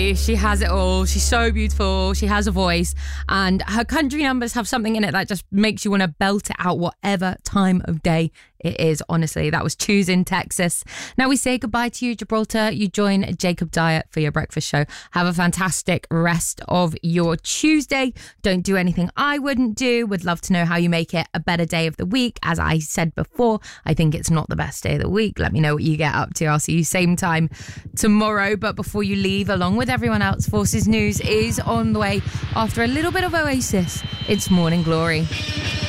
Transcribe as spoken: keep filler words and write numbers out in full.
She has it all. She's so beautiful. She has a voice, and her country numbers have something in it that just makes you want to belt it out whatever time of day it is. Honestly, that was Choose in Texas. Now we say goodbye to you, Gibraltar. You join Jacob Dyer for your breakfast show. Have a fantastic rest of your Tuesday. Don't do anything I wouldn't do. Would love to know how you make it a better day of the week. As I said before, I think it's not the best day of the week. Let me know what you get up to. I'll see you same time tomorrow. But before you leave, along with everyone else, Forces News is on the way after a little bit of Oasis. It's Morning Glory.